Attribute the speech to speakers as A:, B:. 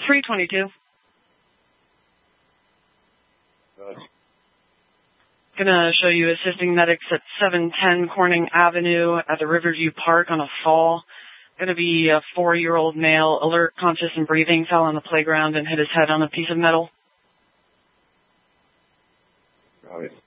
A: 322. Gonna show you assisting medics at 710 Corning Avenue at the Riverview Park on a fall. Gonna be a 4-year-old male, alert, conscious, and breathing, fell on the playground and hit his head on a piece of metal.
B: Got it.